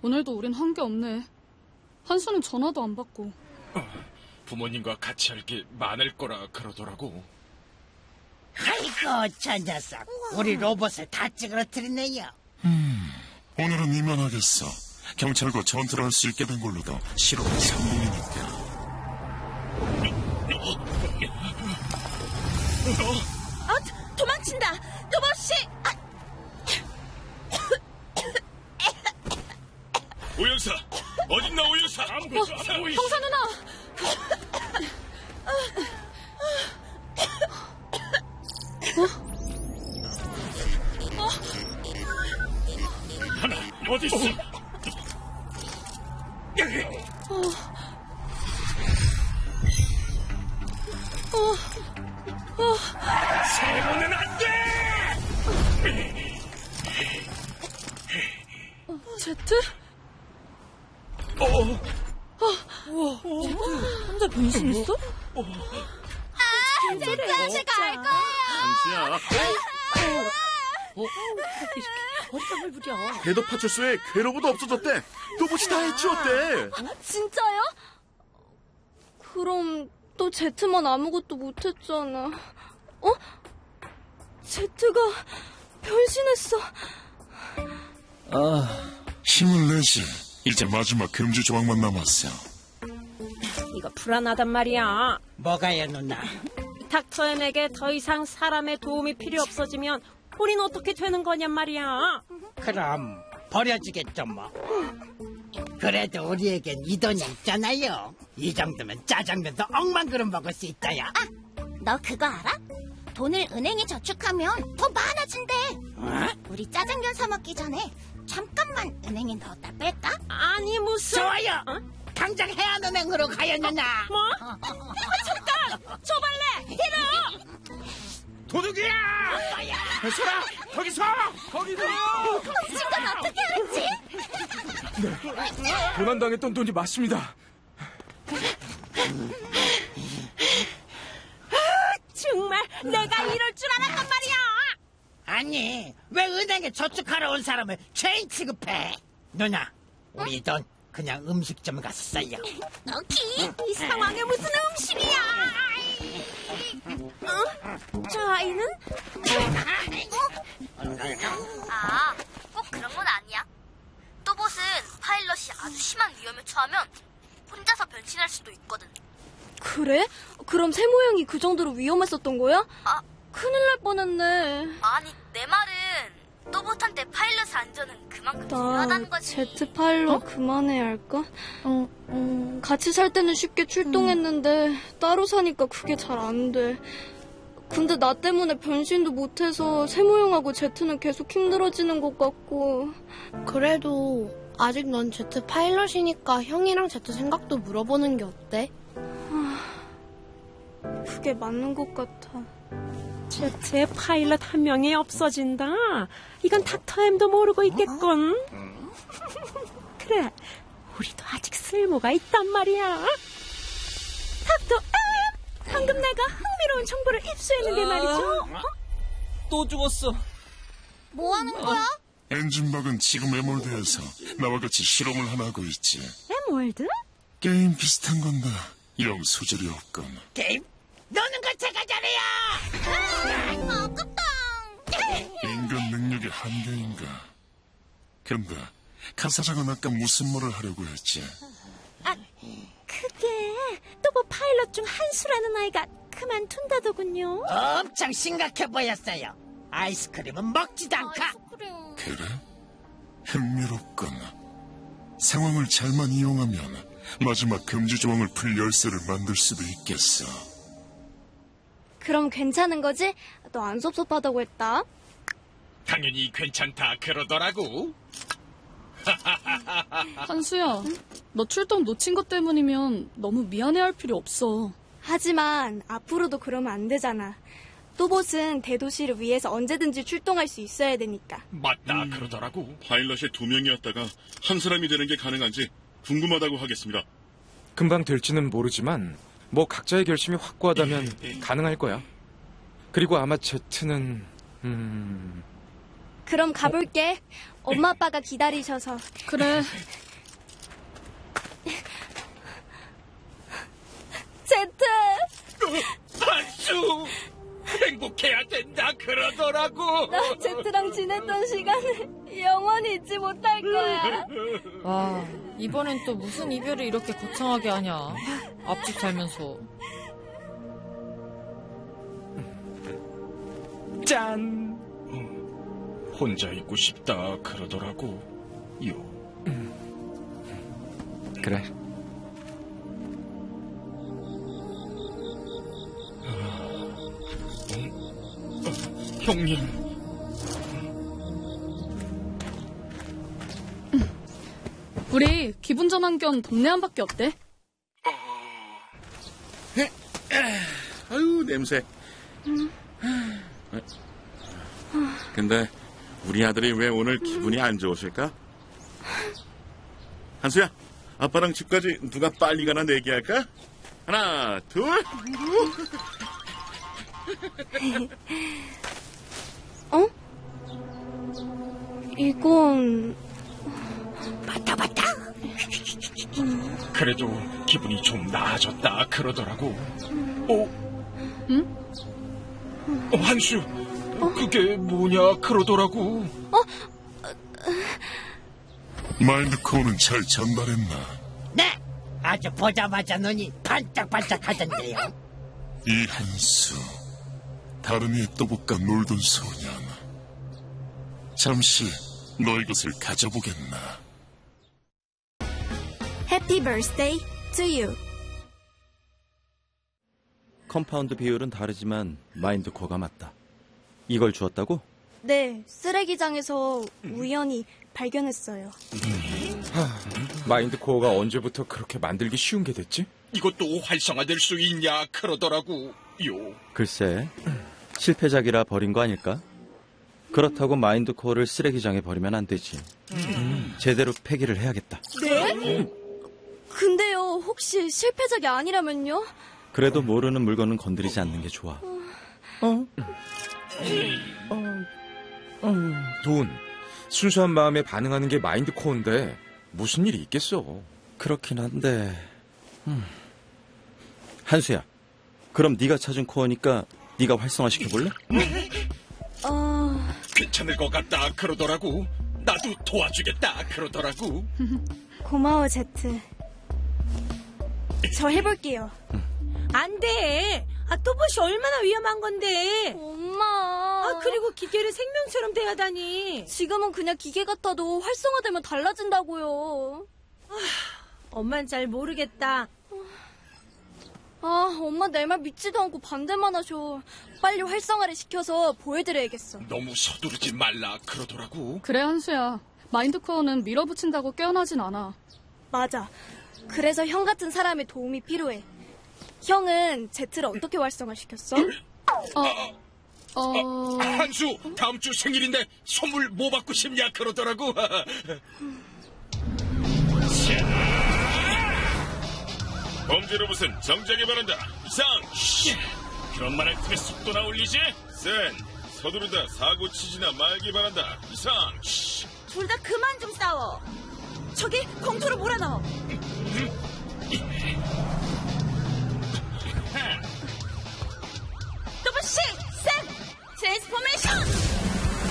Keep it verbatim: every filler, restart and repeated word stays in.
오늘도 우린 한 게 없네. 한수는 전화도 안 받고. 어, 부모님과 같이 할 게 많을 거라 그러더라고. 아이고, 저 녀석. 우리 로봇을 다 찌그러뜨리네요. 음, 오늘은 이만하겠어. 경찰과 전투를 할 수 있게 된 걸로도 실험은 성공이니까. 어, 도망친다. 로봇씨. 아. 오영사, 어딨나 오영사? 아무것도 안 보이시. 형사 누나. 어? 하나, 어디 있어? 어. 어. 어. 세모는 안 돼! 어, 제트? 어. 우와, 제트 혼자 변신했어? 아, 제트야, 제가 알 거예요. 한수야. 어? 이렇게 어리광을 부려. 궤도 파출소에 괴로보도 없어졌대. 로봇이 다 해치웠대. 아, 진짜요? 그럼 또 제트만 아무것도 못했잖아. 어? 제트가 변신했어. 아, 힘을 내지. 이제 마지막 금지 조항만 남았어. 이거 불안하단 말이야. 뭐가요, 누나? 닥터엠에게 더 이상 사람의 도움이 필요 없어지면 우린 어떻게 되는 거냔 말이야. 그럼 버려지겠죠, 뭐. 그래도 우리에겐 이 돈이 있잖아요. 이 정도면 짜장면도 억만 그릇 먹을 수 있다야. 아, 너 그거 알아? 돈을 은행에 저축하면 더 많아진대. 어? 우리 짜장면 사 먹기 전에 잠깐만 은행에 넣었다 뺄까? 아니 무슨. 좋아요. 어? 당장 해안은행으로 가요, 누나. 뭐? 아, 잠깐! 줘발래! 데려! 도둑이야! 소라, 거기서! 거기서! 지금 어떻게 알았지? 도난당했던 돈이 맞습니다. 정말 내가 이럴 줄 알았단 말이야. 아니, 왜 은행에 저축하러 온 사람을 죄인 취급해? 누나, 우리 돈 그냥 음식점 가서 써요. 너키 이 상황에 무슨 음식이야? 어? 저 아이는? 아, 꼭 그런 건 아니야. 또봇은 파일럿이 아주 심한 위험에 처하면 혼자서 변신할 수도 있거든. 그래? 그럼 새 모양이 그 정도로 위험했었던 거야? 아, 큰일 날 뻔했네. 아니, 내 말은 또봇한테 파일럿의 안전은 그만큼 나 중요하다는 거지. 제트 파일럿 어? 그만해야 할까? 어, 음, 같이 살 때는 쉽게 출동했는데 음. 따로 사니까 그게 잘 안 돼. 근데 나 때문에 변신도 못해서 새 모양하고 제트는 계속 힘들어지는 것 같고. 그래도 아직 넌 제트 파일럿이니까 형이랑 제트 생각도 물어보는 게 어때? 그게 맞는 것 같아. 제트의 파일럿 한 명이 없어진다. 이건 닥터엠도 모르고 있겠군. 그래, 우리도 아직 쓸모가 있단 말이야. 닥터엠! 방금 내가 흥미로운 정보를 입수했는데 말이죠. 어? 또 죽었어. 뭐 하는 거야? 엔진박은 지금 에몰드에서 나와 같이 실험을 하나 하고 있지. 에몰드? 게임 비슷한 건데 영 소질이 없군. 게임? 노는 거 제가 잘해요. 아, 아깝다. 인간 능력의 한계인가. 근데 칸 사장은 아까 무슨 말을 하려고 했지? 아, 그게 또뭐 파일럿 중 한수라는 아이가 그만둔다더군요. 엄청 심각해 보였어요. 아이스크림은 먹지도 않고. 아이스크림. 그래? 흥미롭군. 상황을 잘만 이용하면 마지막 금지 조항을 풀 열쇠를 만들 수도 있겠어. 그럼 괜찮은 거지? 너 안 섭섭하다고 했다. 당연히 괜찮다 그러더라고. 한수야, 응? 너 출동 놓친 것 때문이면 너무 미안해할 필요 없어. 하지만 앞으로도 그러면 안 되잖아. 또봇은 대도시를 위해서 언제든지 출동할 수 있어야 되니까. 맞다 음. 그러더라고. 파일럿이 두 명이었다가 한 사람이 되는 게 가능한지 궁금하다고 하겠습니다. 금방 될지는 모르지만 뭐 각자의 결심이 확고하다면 가능할 거야. 그리고 아마 제트는 음... 그럼 가볼게. 엄마 아빠가 기다리셔서. 그래. 제트! 한수! 행복해야 된다 그러더라고. 나 제트랑 지냈던 시간을 영원히 잊지 못할 거야. 와, 이번엔 또 무슨 이별을 이렇게 거창하게 하냐. 앞집 살면서. 짠! 혼자 있고 싶다 그러더라고. 요. 그래. 형님. 우리 기분 전환 겸 동네 한 바퀴 어때? 아유, 냄새. 근데 우리 아들이 왜 오늘 기분이 안 좋으실까? 한수야, 아빠랑 집까지 누가 빨리 가나 내기할까? 하나, 둘. 어? 이건... 맞다, 맞다. 그래도 기분이 좀 나아졌다 그러더라고. 어? 응? 어, 한수, 어? 그게 뭐냐 그러더라고. 어? 마인드코어는 잘 전달했나? 네! 아주 보자마자 눈이 반짝반짝 하던데요. 이한수, 다른 이의 또봇과 놀던 소년. 잠시 너의 것을 가져보겠나? Happy birthday to you. 컴파운드 비율은 다르지만 마인드코어가 맞다. 이걸 주었다고? 네, 쓰레기장에서 우연히 발견했어요. 하, 마인드코어가 언제부터 그렇게 만들기 쉬운 게 됐지? 이것도 활성화될 수 있냐 그러더라고. 요. 글쎄, 실패작이라 버린 거 아닐까? 그렇다고 마인드코어를 쓰레기장에 버리면 안 되지. 음. 제대로 폐기를 해야겠다. 네? 근데요, 혹시 실패작이 아니라면요? 그래도 모르는 물건은 건드리지 않는 게 좋아. 어? 어, 어, 돈. 순수한 마음에 반응하는 게 마인드코어인데 무슨 일이 있겠어. 그렇긴 한데... 음. 한수야, 그럼 네가 찾은 코어니까 네가 활성화시켜볼래? 어... 괜찮을 것 같다 그러더라고. 나도 도와주겠다 그러더라고. 고마워, 제트. 저 해볼게요. 안 돼. 아, 또봇이 얼마나 위험한 건데. 엄마. 아, 그리고 기계를 생명처럼 대하다니. 지금은 그냥 기계 같아도 활성화되면 달라진다고요. 아, 엄만 잘 모르겠다. 아, 엄마 내 말 믿지도 않고 반대만 하셔. 빨리 활성화를 시켜서 보여드려야겠어. 너무 서두르지 말라 그러더라고. 그래, 한수야. 마인드코어는 밀어붙인다고 깨어나진 않아. 맞아. 그래서 형 같은 사람의 도움이 필요해. 형은 제트를 어떻게 활성화시켰어? 어... 어... 아, 한수, 다음 주 생일인데 선물 뭐 받고 싶냐 그러더라고. 범죄 로봇은 정작에 바란다. 이상. 쉬. 그런 말 할 때 속도나 올리지? 센. 서두르다 사고 치지나 말기 바란다. 이상. 둘 다 그만 좀 싸워. 저기 공투로 몰아넣어.